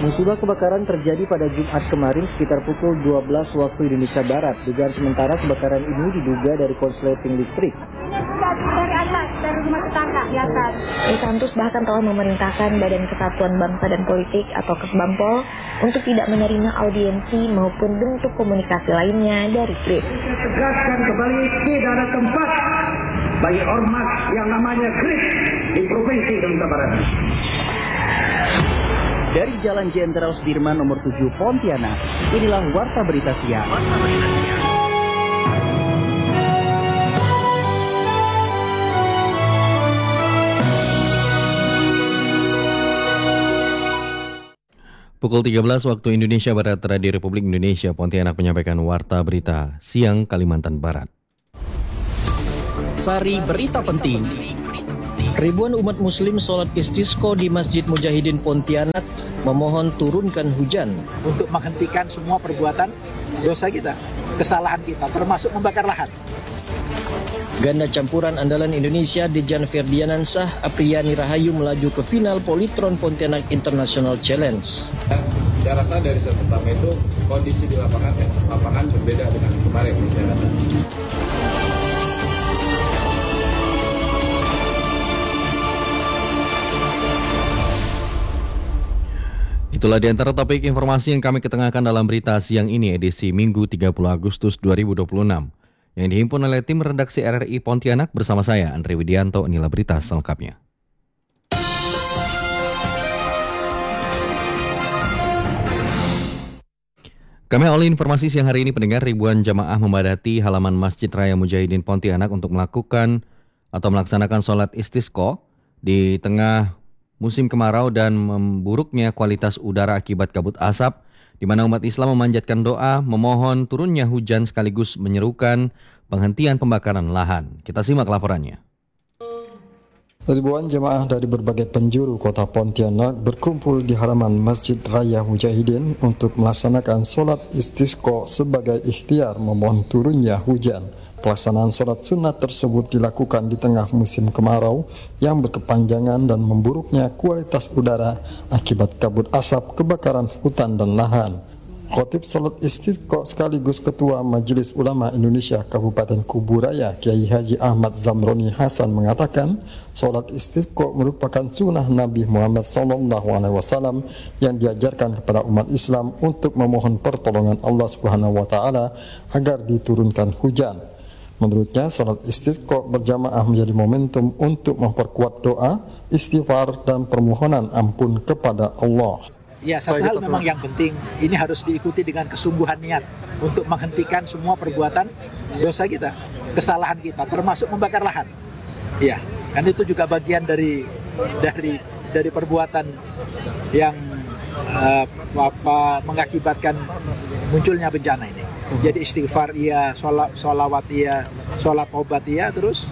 Musibah kebakaran terjadi pada Jumat kemarin sekitar pukul 12 waktu Indonesia Barat. Dugaan sementara kebakaran ini diduga dari korsleting listrik. Dari atas, dari rumah tetangga di atas. Santus bahkan telah memerintahkan Badan Kesatuan Bangsa dan Politik atau Kesbangpol untuk tidak menerima audiensi maupun bentuk komunikasi lainnya dari KRIS. Tegaskan kembali tidak ada tempat bagi ormas yang namanya KRIS di Provinsi Kalimantan Barat. Dari Jalan Jenderal Sudirman nomor 7 Pontianak, inilah Warta Berita Siang. Pukul 13 waktu Indonesia Barat, Radio Republik Indonesia Pontianak menyampaikan Warta Berita Siang Kalimantan Barat. Sari berita penting. Ribuan umat muslim sholat istisqa di Masjid Mujahidin Pontianak memohon turunkan hujan untuk menghentikan semua perbuatan dosa kita, kesalahan kita, termasuk membakar lahan. Ganda campuran andalan Indonesia Dejan Ferdianansah Apriani Rahayu melaju ke final Polytron Pontianak International Challenge. Saya rasa dari set pertama itu kondisi di lapangan berbeda dengan kemarin, saya rasa. Itulah di antara topik informasi yang kami ketengahkan dalam berita siang ini edisi Minggu 30 Agustus 2026 yang dihimpun oleh tim redaksi RRI Pontianak bersama saya Andre Widianto. Inilah berita selengkapnya. Kami awali informasi siang hari ini pendengar. Ribuan jamaah memadati halaman Masjid Raya Mujahidin Pontianak untuk melakukan atau melaksanakan sholat istisqa di tengah musim kemarau dan memburuknya kualitas udara akibat kabut asap, di mana umat Islam memanjatkan doa, memohon turunnya hujan sekaligus menyerukan penghentian pembakaran lahan. Kita simak laporannya. Ribuan jemaah dari berbagai penjuru kota Pontianak berkumpul di halaman Masjid Raya Mujahidin untuk melaksanakan sholat istisqa sebagai ikhtiar memohon turunnya hujan. Pelaksanaan sholat sunat tersebut dilakukan di tengah musim kemarau yang berkepanjangan dan memburuknya kualitas udara akibat kabut asap, kebakaran hutan dan lahan. Khatib sholat istisqa sekaligus Ketua Majelis Ulama Indonesia Kabupaten Kuburaya Kiai Haji Ahmad Zamroni Hasan mengatakan sholat istisqa merupakan sunnah Nabi Muhammad SAW yang diajarkan kepada umat Islam untuk memohon pertolongan Allah Subhanahu wa Ta'ala agar diturunkan hujan. Menurutnya, sholat istisqa berjamaah menjadi momentum untuk memperkuat doa, istighfar, dan permohonan ampun kepada Allah. Ya, satu hal memang yang penting, ini harus diikuti dengan kesungguhan niat untuk menghentikan semua perbuatan dosa kita, kesalahan kita, termasuk membakar lahan. Ya, dan itu juga bagian dari perbuatan yang mengakibatkan munculnya bencana ini. Jadi istighfar iya, sholawat iya, sholat tobat iya, terus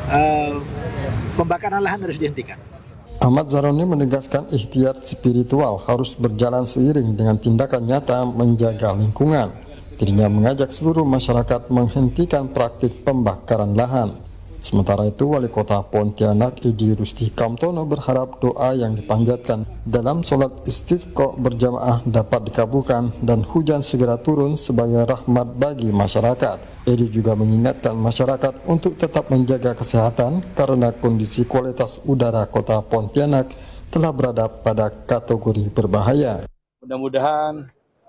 pembakaran lahan harus dihentikan. Ahmad Zaroni menegaskan ikhtiar spiritual harus berjalan seiring dengan tindakan nyata menjaga lingkungan. Dirinya mengajak seluruh masyarakat menghentikan praktik pembakaran lahan. Sementara itu, Wali Kota Pontianak Edi Rusti Kamtono berharap doa yang dipanjatkan dalam sholat istisqa berjamaah dapat dikabulkan dan hujan segera turun sebagai rahmat bagi masyarakat. Edi juga mengingatkan masyarakat untuk tetap menjaga kesehatan karena kondisi kualitas udara Kota Pontianak telah berada pada kategori berbahaya. Mudah-mudahan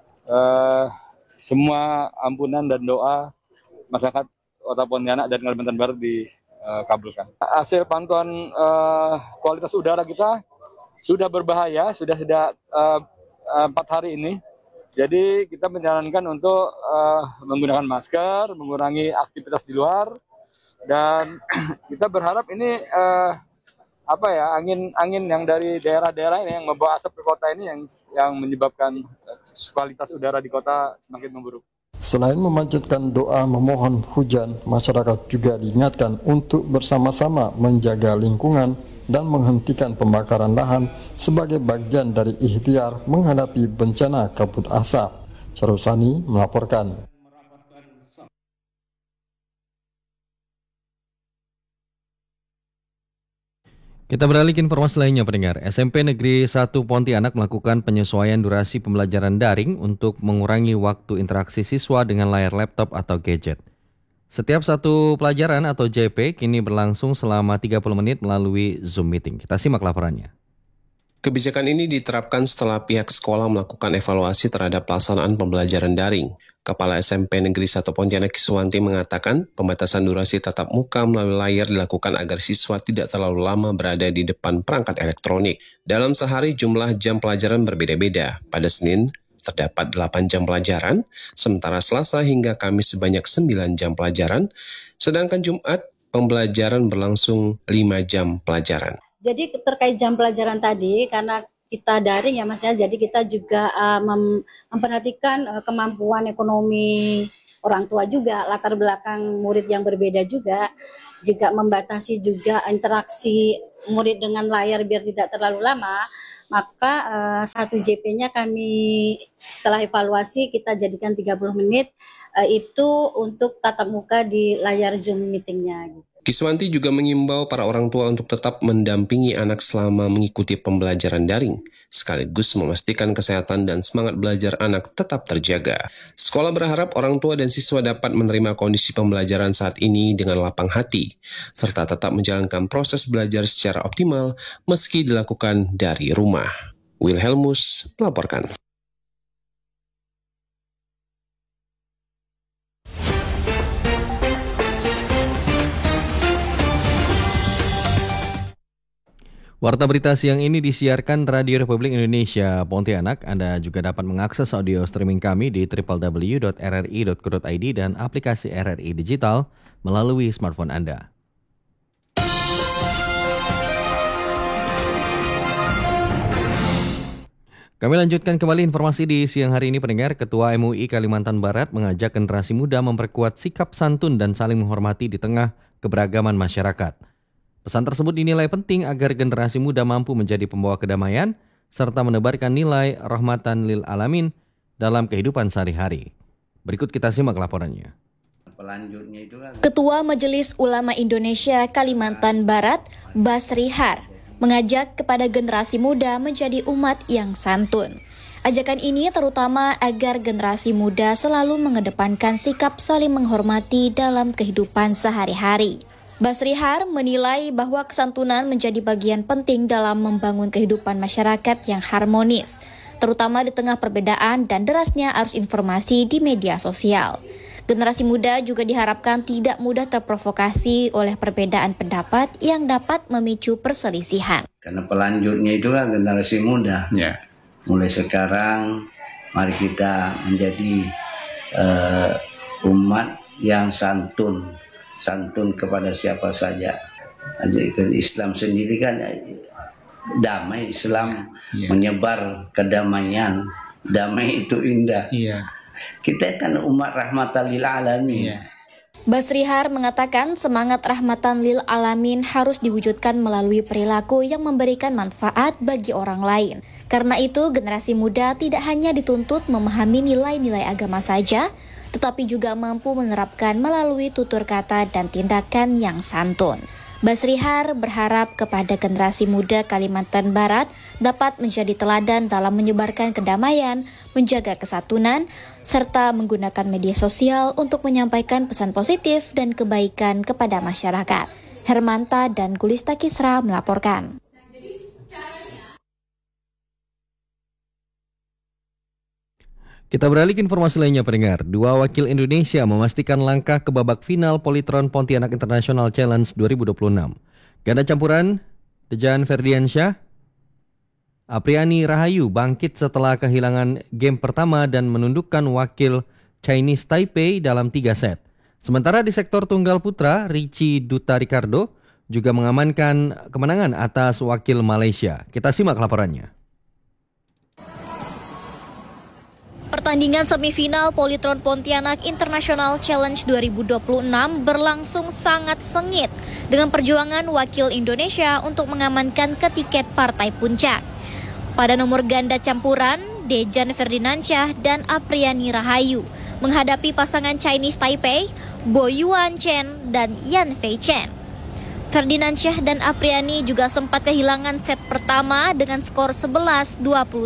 semua ampunan dan doa masyarakat Kota Pontianak dan Kalimantan Barat dikabulkan. Hasil pantauan kualitas udara kita sudah berbahaya, sudah 4 hari ini. Jadi kita menyarankan untuk menggunakan masker, mengurangi aktivitas di luar, dan kita berharap ini angin yang dari daerah-daerah ini yang membawa asap ke kota ini yang menyebabkan kualitas udara di kota semakin memburuk. Selain memanjatkan doa memohon hujan, masyarakat juga diingatkan untuk bersama-sama menjaga lingkungan dan menghentikan pembakaran lahan sebagai bagian dari ikhtiar menghadapi bencana kabut asap. Syarusani melaporkan. Kita beralih ke informasi lainnya pendengar. SMP Negeri 1 Pontianak melakukan penyesuaian durasi pembelajaran daring untuk mengurangi waktu interaksi siswa dengan layar laptop atau gadget. Setiap satu pelajaran atau JP kini berlangsung selama 30 menit melalui Zoom meeting. Kita simak laporannya. Kebijakan ini diterapkan setelah pihak sekolah melakukan evaluasi terhadap pelaksanaan pembelajaran daring. Kepala SMP Negeri 1 Pontianak Kiswanti mengatakan pembatasan durasi tatap muka melalui layar dilakukan agar siswa tidak terlalu lama berada di depan perangkat elektronik. Dalam sehari jumlah jam pelajaran berbeda-beda. Pada Senin terdapat 8 jam pelajaran, sementara Selasa hingga Kamis sebanyak 9 jam pelajaran, sedangkan Jumat pembelajaran berlangsung 5 jam pelajaran. Jadi terkait jam pelajaran tadi, karena kita daring ya Mas ya, jadi kita juga memperhatikan kemampuan ekonomi orang tua juga, latar belakang murid yang berbeda juga membatasi juga interaksi murid dengan layar biar tidak terlalu lama. Maka satu JP-nya kami setelah evaluasi kita jadikan 30 menit itu untuk tatap muka di layar Zoom meetingnya. Kiswanti juga mengimbau para orang tua untuk tetap mendampingi anak selama mengikuti pembelajaran daring, sekaligus memastikan kesehatan dan semangat belajar anak tetap terjaga. Sekolah berharap orang tua dan siswa dapat menerima kondisi pembelajaran saat ini dengan lapang hati, serta tetap menjalankan proses belajar secara optimal meski dilakukan dari rumah. Wilhelmus melaporkan. Warta berita siang ini disiarkan Radio Republik Indonesia Pontianak. Anda juga dapat mengakses audio streaming kami di www.rri.co.id dan aplikasi RRI Digital melalui smartphone Anda. Kami lanjutkan kembali informasi di siang hari ini pendengar. Ketua MUI Kalimantan Barat mengajak generasi muda memperkuat sikap santun dan saling menghormati di tengah keberagaman masyarakat. Pesan tersebut dinilai penting agar generasi muda mampu menjadi pembawa kedamaian serta menebarkan nilai rahmatan lil alamin dalam kehidupan sehari-hari. Berikut kita simak laporannya. Ketua Majelis Ulama Indonesia Kalimantan Barat, Basri Har, mengajak kepada generasi muda menjadi umat yang santun. Ajakan ini terutama agar generasi muda selalu mengedepankan sikap saling menghormati dalam kehidupan sehari-hari. Basri Har menilai bahwa kesantunan menjadi bagian penting dalam membangun kehidupan masyarakat yang harmonis, terutama di tengah perbedaan dan derasnya arus informasi di media sosial. Generasi muda juga diharapkan tidak mudah terprovokasi oleh perbedaan pendapat yang dapat memicu perselisihan. Karena pelanjutnya itu kan generasi muda. Yeah. Mulai sekarang, mari kita menjadi umat yang santun kepada siapa saja. Islam sendiri kan damai, Islam menyebar kedamaian, damai itu indah. Kita kan umat rahmatan lil alamin. Basri Har mengatakan semangat rahmatan lil alamin harus diwujudkan melalui perilaku yang memberikan manfaat bagi orang lain. Karena itu generasi muda tidak hanya dituntut memahami nilai-nilai agama saja, tetapi juga mampu menerapkan melalui tutur kata dan tindakan yang santun. Basri Har berharap kepada generasi muda Kalimantan Barat dapat menjadi teladan dalam menyebarkan kedamaian, menjaga kesatuan, serta menggunakan media sosial untuk menyampaikan pesan positif dan kebaikan kepada masyarakat. Hermanta dan Gulista Kisra melaporkan. Kita beralih ke informasi lainnya pendengar. 2 wakil Indonesia memastikan langkah ke babak final Polytron Pontianak International Challenge 2026. Ganda campuran Dejan Ferdiansyah, Apriani Rahayu bangkit setelah kehilangan game pertama dan menundukkan wakil Chinese Taipei dalam 3 set. Sementara di sektor tunggal putra, Richie Duta Ricardo juga mengamankan kemenangan atas wakil Malaysia. Kita simak laporannya. Pertandingan semifinal Polytron Pontianak International Challenge 2026 berlangsung sangat sengit dengan perjuangan wakil Indonesia untuk mengamankan tiket partai puncak. Pada nomor ganda campuran, Dejan Ferdinansyah dan Apriani Rahayu menghadapi pasangan Chinese Taipei, Bo Yuan Chen dan Yan Fei Chen. Ferdinansyah dan Apriani juga sempat kehilangan set pertama dengan skor 11-21.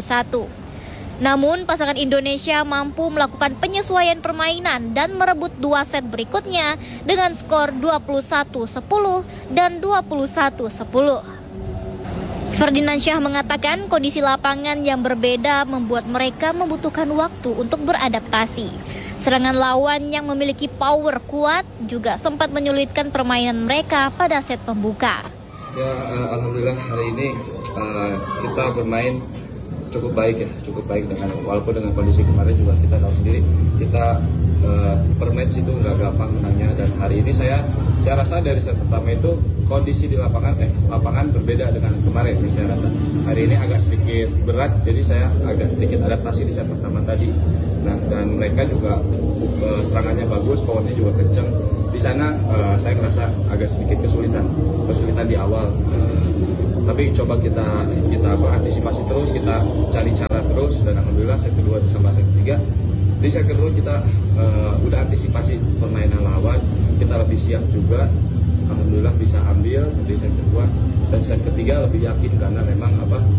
Namun pasangan Indonesia mampu melakukan penyesuaian permainan dan merebut 2 set berikutnya dengan skor 21-10 dan 21-10. Ferdinansyah mengatakan kondisi lapangan yang berbeda membuat mereka membutuhkan waktu untuk beradaptasi. Serangan lawan yang memiliki power kuat juga sempat menyulitkan permainan mereka pada set pembuka. Ya, alhamdulillah hari ini kita bermain cukup baik dengan walaupun dengan kondisi kemarin juga kita tahu sendiri kita per match itu nggak gampang menangnya, dan hari ini saya rasa dari set pertama itu kondisi di lapangan berbeda dengan kemarin. Saya rasa hari ini agak sedikit berat, jadi saya agak sedikit adaptasi di set pertama tadi. Nah, dan mereka juga serangannya bagus, powernya juga kencang. Di sana saya merasa agak sedikit kesulitan di awal. Tapi coba kita antisipasi terus, kita cari cara terus, dan alhamdulillah set kedua sampai set ketiga. Di set kedua kita udah antisipasi permainan lawan, kita lebih siap juga. Alhamdulillah bisa ambil di set kedua, dan set ketiga lebih yakin karena memang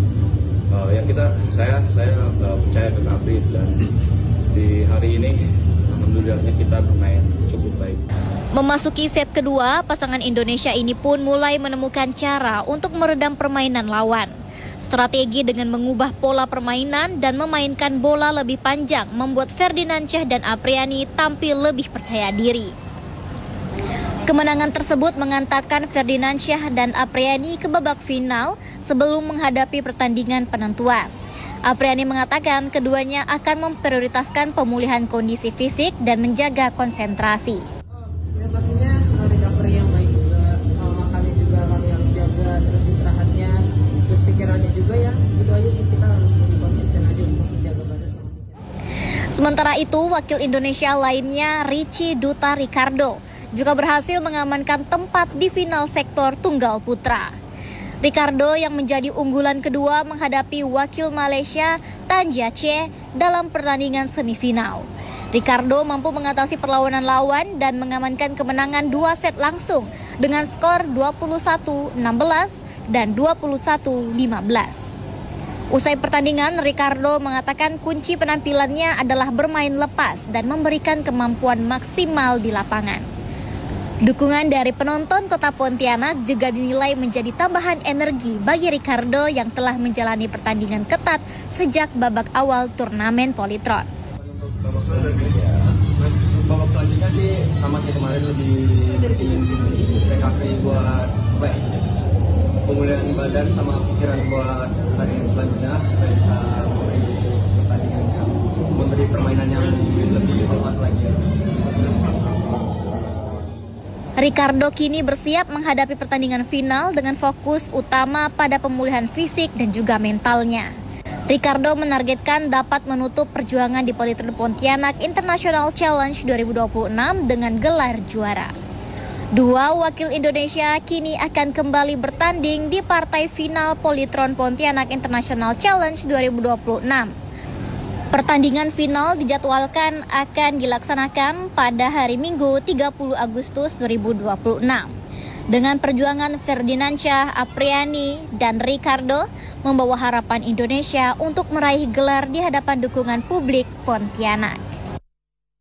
saya percaya ke Kapri, dan di hari ini alhamdulillahnya kita bermain cukup baik. Memasuki set kedua, pasangan Indonesia ini pun mulai menemukan cara untuk meredam permainan lawan. Strategi dengan mengubah pola permainan dan memainkan bola lebih panjang membuat Ferdinansyah dan Apriani tampil lebih percaya diri. Kemenangan tersebut mengantarkan Ferdinansyah dan Apriani ke babak final sebelum menghadapi pertandingan penentuan. Apriani mengatakan keduanya akan memprioritaskan pemulihan kondisi fisik dan menjaga konsentrasi. Ya pastinya recovery yang baik juga, makannya juga kami harus jaga, terus istirahatnya, terus pikirannya juga ya. Itu aja sih, kita harus lebih konsisten aja untuk menjaga badan sama pikiran. Sementara itu, wakil Indonesia lainnya Richie Duta Ricardo juga berhasil mengamankan tempat di final sektor tunggal putra. Ricardo yang menjadi unggulan kedua menghadapi wakil Malaysia Tan Jia Che dalam pertandingan semifinal. Ricardo mampu mengatasi perlawanan lawan dan mengamankan kemenangan 2 set langsung dengan skor 21-16 dan 21-15. Usai pertandingan, Ricardo mengatakan kunci penampilannya adalah bermain lepas dan memberikan kemampuan maksimal di lapangan. Dukungan dari penonton Kota Pontianak juga dinilai menjadi tambahan energi bagi Ricardo yang telah menjalani pertandingan ketat sejak babak awal turnamen Polytron. Babak selanjutnya sih sama kayak kemarin, lebih ingin recovery buat pemulihan badan sama pikiran buat pertandingan selanjutnya supaya bisa memberi permainan yang lebih hebat lagi. Ricardo kini bersiap menghadapi pertandingan final dengan fokus utama pada pemulihan fisik dan juga mentalnya. Ricardo menargetkan dapat menutup perjuangan di Polytron Pontianak International Challenge 2026 dengan gelar juara. Dua wakil Indonesia kini akan kembali bertanding di partai final Polytron Pontianak International Challenge 2026. Pertandingan final dijadwalkan akan dilaksanakan pada hari Minggu 30 Agustus 2026. Dengan perjuangan Ferdinansyah, Apriani, dan Ricardo membawa harapan Indonesia untuk meraih gelar di hadapan dukungan publik Pontianak.